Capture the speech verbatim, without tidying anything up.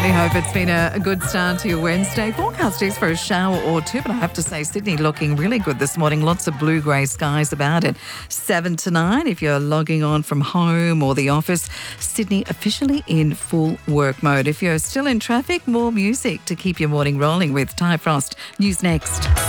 certainly hope it's been a, a good start to your Wednesday. Forecast is for a shower or two, but I have to say Sydney looking really good this morning. Lots of blue grey skies about it. seven to nine if you're logging on from home or the office. Sydney officially in full work mode. If you're still in traffic, more music to keep your morning rolling with Ty Frost. News next.